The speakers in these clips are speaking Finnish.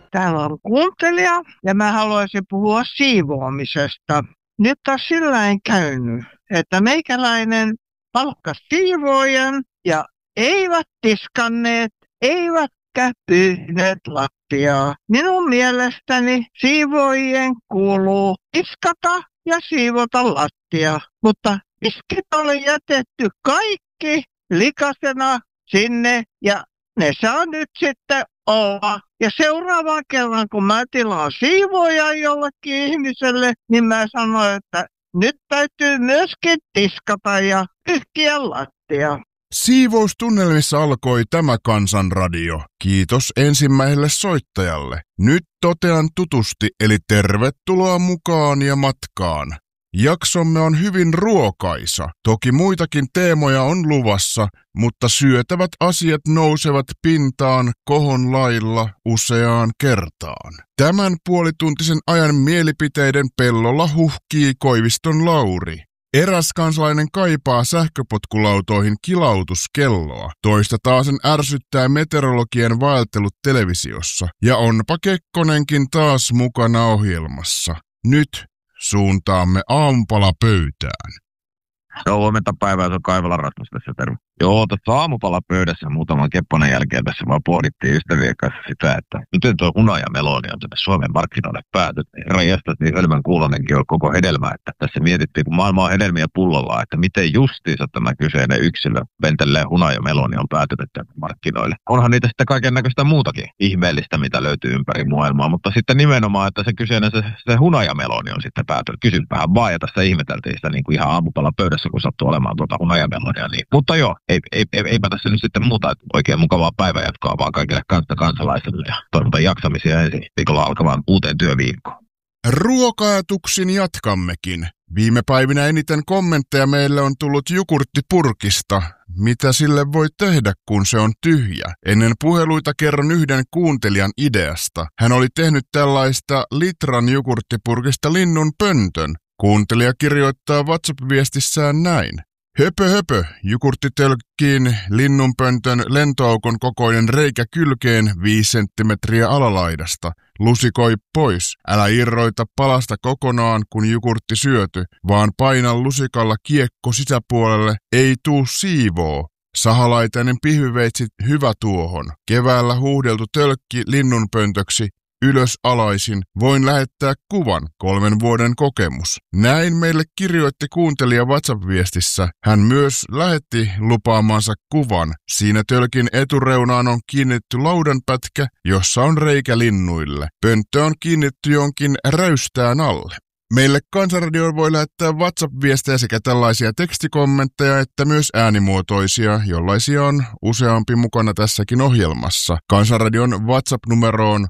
Täällä on kuuntelija ja mä haluaisin puhua siivoamisesta. Nyt on sillä käynyt, että meikäläinen palkkasi siivoojan ja eivät tiskanneet, eivätkä pyyhneet lattiaa. Minun mielestäni siivoojien kuuluu tiskata ja siivota lattia, mutta tiskit oli jätetty kaikki likasena sinne ja ne saa nyt sitten olla. Ja seuraavan kerran, kun mä tilaan siivooja jollekin ihmiselle, niin mä sanoin, että nyt täytyy myöskin tiskata ja pyyhkiä lattia. Siivoustunnelmissa alkoi tämä Kansanradio. Kiitos ensimmäiselle soittajalle. Nyt totean tutusti, eli tervetuloa mukaan ja matkaan. Jaksomme on hyvin ruokaisa. Toki muitakin teemoja on luvassa, mutta syötävät asiat nousevat pintaan kohon lailla useaan kertaan. Tämän puolituntisen ajan mielipiteiden pellolla huhkii Koiviston Lauri. Eräs kansalainen kaipaa sähköpotkulautoihin kilautuskelloa. Toista taasen ärsyttää meteorologien vaeltelut televisiossa. Ja onpa Kekkonenkin taas mukana ohjelmassa. Nyt suuntaamme aamupalapöytään. Huomenta päivää, se on Kaivola Rasmus tässä, terve. Joo, tässä aamupalapöydässä muutaman kepponen jälkeen tässä vaan pohdittiin ystävien kanssa sitä, että miten tuo hunaja meloni on tänne Suomen markkinoille päätynyt. Rajasta niin hölmän kuulonenkin on koko hedelmä, että tässä mietittiin, kun maailma on hedelmiä pullolla, että miten justiinsa tämä kyseinen yksilö ventelleen hunaja meloni on päätynyt tänne markkinoille. Onhan niitä sitten kaiken näköistä muutakin ihmeellistä, mitä löytyy ympäri maailmaa, mutta sitten nimenomaan, että se kyseinen se hunaja meloni on sitten päätynyt. Kysympähän vaan, ja tässä ihmeteltiin sitä niin kuin ihan aamupalapöydässä, kun sattuu olemaan tuota hunaja melonia. Niin. Mutta joo, eipä tässä nyt sitten muuta, että oikein mukavaa päivänjatkoa vaan kaikille kansalaisille ja toivotan jaksamisia ensi viikolla alkavaan uuteen työviikkoon. Ruoka-ajatuksin jatkammekin. Viime päivinä eniten kommentteja meille on tullut jogurttipurkista. Mitä sille voi tehdä, kun se on tyhjä? Ennen puheluita kerron yhden kuuntelijan ideasta. Hän oli tehnyt tällaista litran jogurttipurkista linnun pöntön. Kuuntelija kirjoittaa WhatsApp-viestissään näin. Höpö, jogurttitölkkiin linnunpöntön lentoaukon kokoinen reikä kylkeen 5 senttimetriä alalaidasta. Lusikoi pois. Älä irroita palasta kokonaan, kun jogurtti syöty, vaan paina lusikalla kiekko sisäpuolelle, ei tuu siivoo. Sahalaitainen pihviveitsi hyvä tuohon. Keväällä huuhdeltu tölkki linnunpöntöksi. Ylös alaisin, voin lähettää kuvan, 3 vuoden kokemus. Näin meille kirjoitti kuuntelija WhatsApp-viestissä. Hän myös lähetti lupaamansa kuvan. Siinä tölkin etureunaan on kiinnitetty laudanpätkä, jossa on reikä linnuille. Pönttö on kiinnitetty jonkin räystään alle. Meille Kansanradioon voi lähettää WhatsApp-viestejä sekä tällaisia tekstikommentteja että myös äänimuotoisia, jollaisia on useampi mukana tässäkin ohjelmassa. Kansanradion WhatsApp-numero on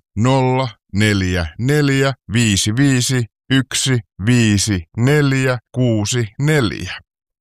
0445515464.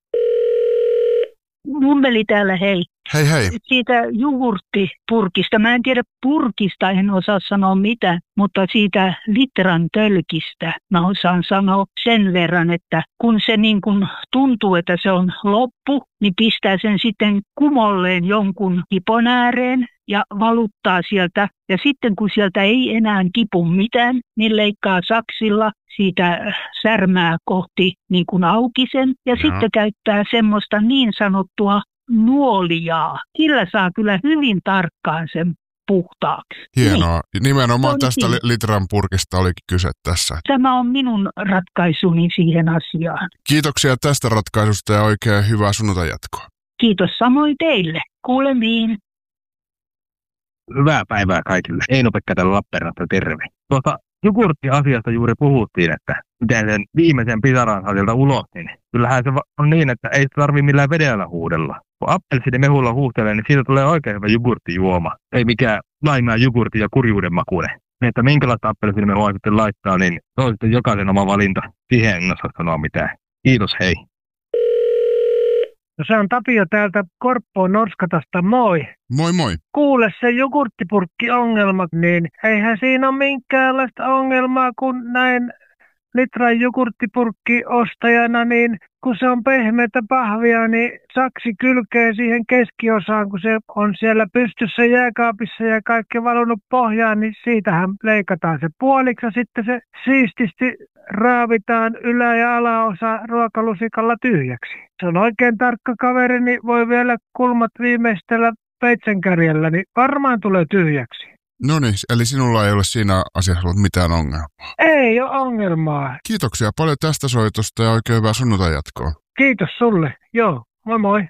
Mummeli täällä, hei. Hei. Siitä jogurttipurkista, mä en tiedä purkista, en osaa sanoa mitä, mutta siitä litran tölkistä mä osaan sanoa sen verran, että kun se niin kuin tuntuu, että se on loppu, niin pistää sen sitten kumolleen jonkun kipon ääreen ja valuttaa sieltä. Ja sitten kun sieltä ei enää kipu mitään, niin leikkaa saksilla siitä särmää kohti niin kuin aukisen ja sitten käyttää semmoista niin sanottua nuoliaa. Sillä saa kyllä hyvin tarkkaan sen puhtaaksi. Hienoa. Niin. Nimenomaan tästä Toisin. litran purkista olikin kyse tässä. Tämä on minun ratkaisuni siihen asiaan. Kiitoksia tästä ratkaisusta ja oikein hyvää sunnuntajatkoa. Kiitos samoin teille. Kuulemiin. Hyvää päivää kaikille. Eino-Pekka täällä Lappeenrannasta, terve. Jogurttiasiasta juuri puhuttiin, että miten sen viimeisen pisaran saa sieltä ulos, niin kyllähän se on niin, että ei sitä tarvitse millään vedellä huudella. Kun appelsiinimehulla huuhtelee, niin siitä tulee oikein hyvä jogurttijuoma. Ei mikään laimaa jogurtti ja kurjuuden makuinen. Että minkälaista appelsiinimehua sitten laittaa, niin se on sitten jokaisen oma valinta. Siihen en osaa sanoa mitään. Kiitos, hei. No se on Tapio täältä Korppoon Norskatasta, moi. Moi. Kuule se jogurttipurkki-ongelma, niin eihän siinä ole minkäänlaista ongelmaa, kun näin litran jogurttipurkki ostajana, niin kun se on pehmeätä pahvia, niin saksi kylkee siihen keskiosaan, kun se on siellä pystyssä jääkaapissa ja kaikki valunut pohjaan, niin siitähän leikataan se puoliksi ja sitten se siististi raavitaan ylä- ja alaosa ruokalusikalla tyhjäksi. Se on oikein tarkka kaveri, niin voi vielä kulmat viimeistellä peitsenkärjellä, niin varmaan tulee tyhjäksi. No niin, eli sinulla ei ole siinä asiassa ollut mitään ongelmaa. Ei ole ongelmaa. Kiitoksia paljon tästä soitosta ja oikein hyvää sunnuntai jatkoa. Kiitos sulle. Joo, moi moi.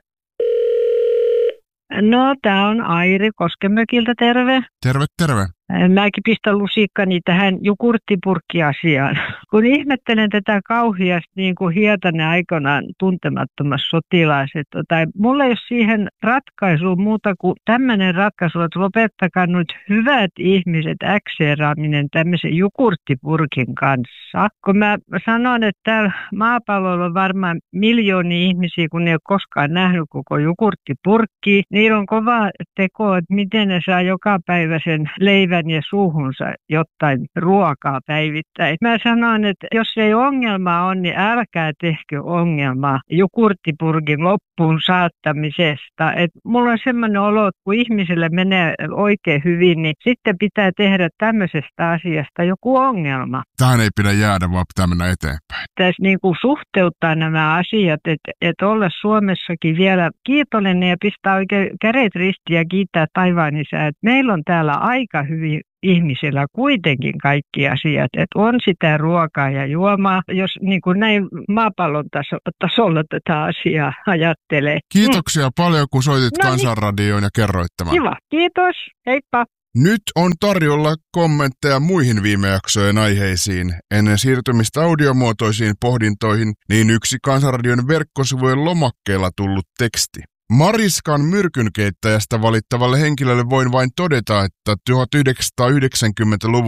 No, tää on Airi Koskemökiltä, terve. Terve, terve. Mäkin pistän lusikkani tähän jogurttipurkkiasiaan. Kun ihmettelen tätä kauheasti niin kuin Hietanen aikanaan tuntemattomassa sotilaassa, tai mulla ei ole siihen ratkaisua muuta kuin tämmöinen ratkaisu, että lopettakaa nyt hyvät ihmiset äkseeraaminen tämmöisen jogurttipurkin kanssa. Kun mä sanon, että täällä maapallolla on varmaan miljoonia ihmisiä, kun ne ei ole koskaan nähnyt koko jogurttipurkkia, niillä on kova teko, että miten ne saa jokapäiväisen leivän ja suuhunsa jotain ruokaa päivittäin. Mä sanon, että jos ei ongelmaa on, niin älkää tehkö ongelmaa jogurttipurkin loppuun saattamisesta. Et mulla on semmoinen olo, että kun ihmiselle menee oikein hyvin, niin sitten pitää tehdä tämmöisestä asiasta joku ongelma. Tähän ei pidä jäädä, vaan pitää mennä eteenpäin. Tässä niin kuin suhteuttaa nämä asiat, että olla Suomessakin vielä kiitollinen ja pistää oikein kädet ristiin ja kiittää taivaan isää, että meillä on täällä aika hyvin ihmisillä kuitenkin kaikki asiat, että on sitä ruokaa ja juomaa, jos niin kuin näin maapallon tasolla tätä asiaa ajattelee. Kiitoksia paljon, kun soitit Kansanradioon ja kerroit tämän. Kiva, kiitos, heippa. Nyt on tarjolla kommentteja muihin viime jaksojen aiheisiin. Ennen siirtymistä audiomuotoisiin pohdintoihin, niin yksi Kansanradion verkkosivujen lomakkeella tullut teksti. Mariskan myrkynkeittäjästä valittavalle henkilölle voin vain todeta, että 1990-luvun